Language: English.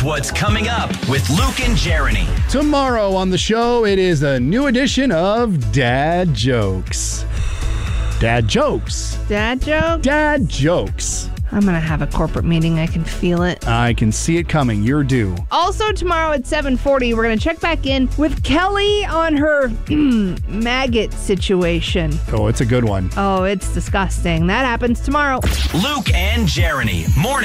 Here's what's coming up with Luke and Jeremy. Tomorrow on the show, it is a new edition of Dad Jokes. Dad Jokes. Dad joke? Dad Jokes. I'm going to have a corporate meeting. I can feel it. I can see it coming. You're due. Also tomorrow at 7:40, we're going to check back in with Kelly on her maggot situation. Oh, it's a good one. Oh, it's disgusting. That happens tomorrow. Luke and Jeremy. Morning.